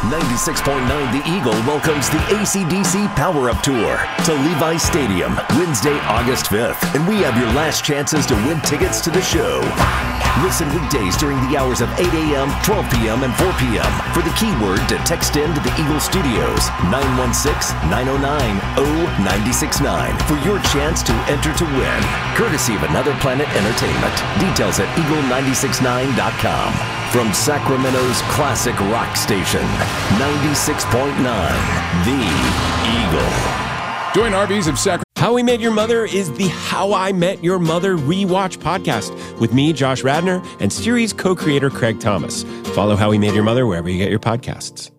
96.9 The Eagle welcomes the AC/DC Power Up Tour to Levi Stadium, Wednesday, August 5th. And we have your last chances to win tickets to the show. Listen weekdays during the hours of 8 a.m., 12 p.m., and 4 p.m. for the keyword to text in to the Eagle Studios, 916-909-0969 for your chance to enter to win. Courtesy of Another Planet Entertainment. Details at eagle969.com. From Sacramento's classic rock station, 96.9 The Eagle. Join RVs of Sacramento. How We Met Your Mother is the How I Met Your Mother rewatch podcast with me, Josh Radnor, and series co-creator Craig Thomas. Follow How We Met Your Mother wherever you get your podcasts.